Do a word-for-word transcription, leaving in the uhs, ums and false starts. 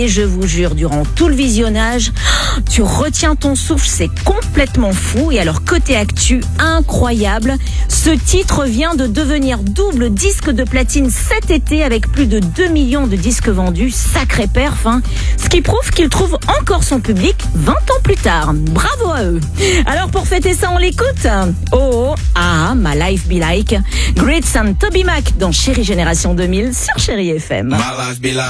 Et je vous jure, durant tout le visionnage, tu retiens ton souffle, c'est complètement fou. Et alors, côté actu, incroyable, ce titre vient de devenir double disque de platine cet été avec plus de deux millions de disques vendus. Sacré perf, hein. Ce qui prouve qu'il trouve encore son public vingt ans plus tard. Bravo à eux. Alors, pour fêter ça, on l'écoute. Oh, ah, My Life Be Like. Grits and Toby Mac dans Chérie Génération deux mille sur Chérie F M. My life be like